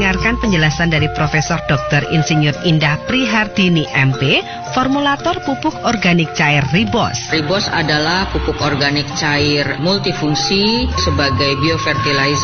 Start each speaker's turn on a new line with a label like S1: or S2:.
S1: mendengarkan penjelasan dari Profesor Dr. Insinyur Indah Prihardini MP, formulator pupuk organik cair Ribos.
S2: Ribos adalah pupuk organik cair multifungsi sebagai biofertilizer